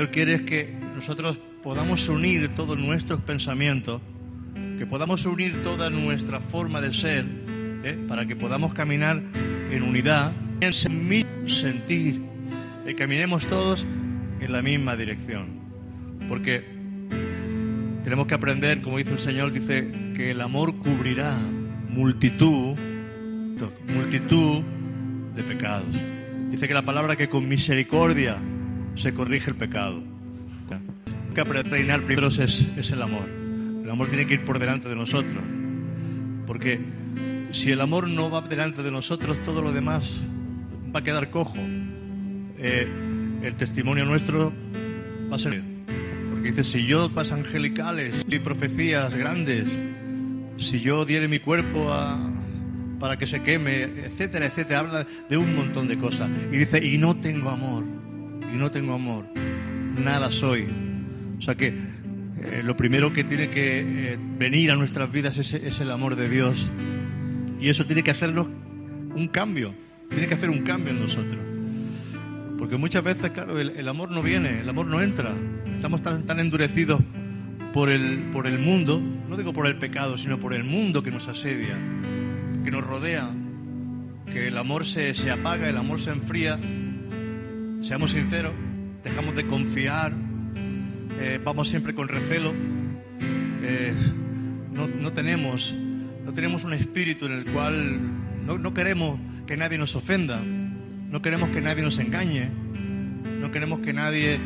Señor quiere es que nosotros podamos unir todos nuestros pensamientos, que podamos unir toda nuestra forma de ser, para que podamos caminar en unidad, en el mismo sentir, y caminemos todos en la misma dirección. Porque tenemos que aprender, como dice el Señor, dice que el amor cubrirá multitud de pecados. Dice que la palabra que con misericordia se corrige el pecado. Lo que aprender a reinar primero es el amor. El amor tiene que ir por delante de nosotros. Porque si el amor no va delante de nosotros, todo lo demás va a quedar cojo. El testimonio nuestro va a ser... Porque dice, si yo dones angelicales y profecías grandes, si yo diere mi cuerpo para que se queme, etcétera, etcétera, habla de un montón de cosas. Y dice, y no tengo amor, nada soy. O sea que lo primero que tiene que venir a nuestras vidas es el amor de Dios. Y eso tiene que hacernos un cambio, tiene que hacer un cambio en nosotros. Porque muchas veces, claro, el amor no viene, el amor no entra. Estamos tan endurecidos por el mundo, no digo por el pecado, sino por el mundo que nos asedia, que nos rodea, que el amor se apaga, el amor se enfría. Seamos sinceros, dejamos de confiar, vamos siempre con recelo, no tenemos un espíritu en el cual no queremos que nadie nos ofenda, no queremos que nadie nos engañe, no queremos que nadie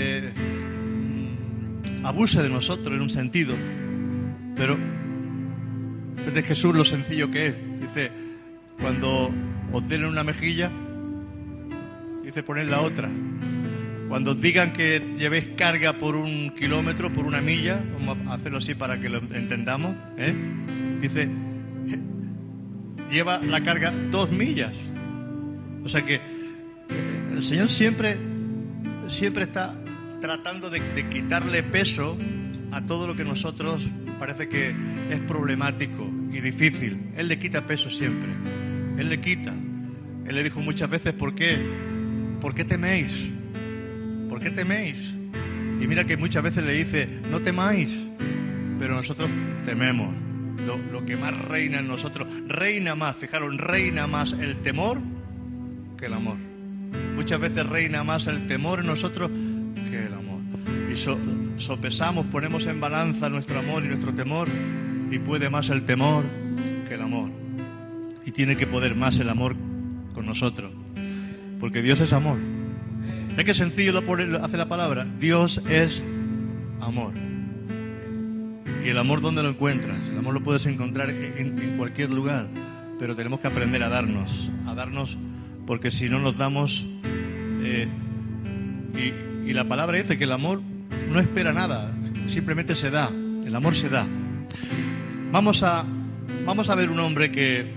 abuse de nosotros en un sentido. Pero fíjate Jesús lo sencillo que es. Dice, cuando os den una mejilla, dice, poned la otra. Cuando os digan que llevéis carga por 1 kilómetro, por 1 milla, vamos a hacerlo así para que lo entendamos, dice, lleva la carga 2 millas. O sea que el Señor siempre está tratando de quitarle peso a todo lo que nosotros parece que es problemático y difícil. Él le quita peso siempre. Él le quita. Él le dijo muchas veces, ¿por qué? ¿Por qué teméis? ¿Por qué teméis? Y mira que muchas veces le dice, no temáis. Pero nosotros tememos. Lo que más reina en nosotros, reina más, fijaros, reina más el temor que el amor. Muchas veces reina más el temor en nosotros que el amor. Y sopesamos, ponemos en balanza nuestro amor y nuestro temor, y puede más el temor que el amor. Y tiene que poder más el amor con nosotros, porque Dios es amor. ¿Ves qué sencillo hace la palabra? Dios es amor. ¿Y el amor dónde lo encuentras? El amor lo puedes encontrar en cualquier lugar, pero tenemos que aprender a darnos, porque si no nos damos, y la palabra dice que el amor no espera nada, simplemente se da, el amor se da. Vamos a ver un hombre que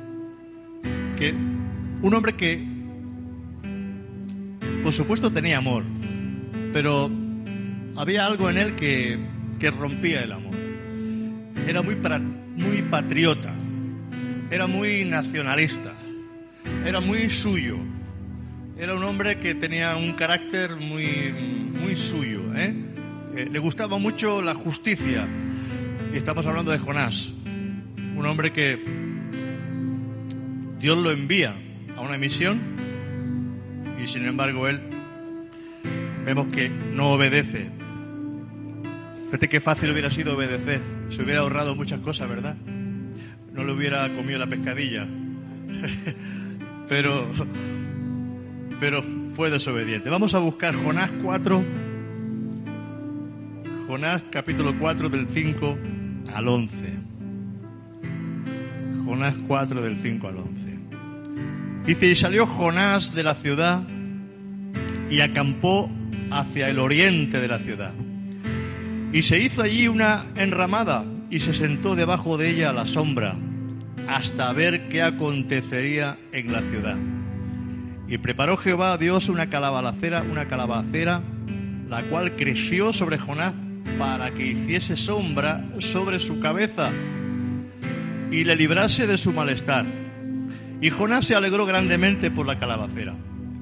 por supuesto tenía amor, pero había algo en él que rompía el amor. Era muy patriota, era muy nacionalista, era muy suyo. Era un hombre que tenía un carácter muy suyo, le gustaba mucho la justicia. Y estamos hablando de Jonás, un hombre que Dios lo envía a una misión y sin embargo él vemos que no obedece. Fíjate qué fácil hubiera sido obedecer, se hubiera ahorrado muchas cosas, ¿verdad? No le hubiera comido la pescadilla. pero fue desobediente. Vamos a buscar Jonás 4, Jonás capítulo 4 del 5 al 11. Jonás 4 del 5 al 11. Dice, y salió Jonás de la ciudad y acampó hacia el oriente de la ciudad. Y se hizo allí una enramada y se sentó debajo de ella a la sombra hasta ver qué acontecería en la ciudad. Y preparó Jehová a Dios una calabacera, la cual creció sobre Jonás para que hiciese sombra sobre su cabeza y le librase de su malestar. Y Jonás se alegró grandemente por la calabacera.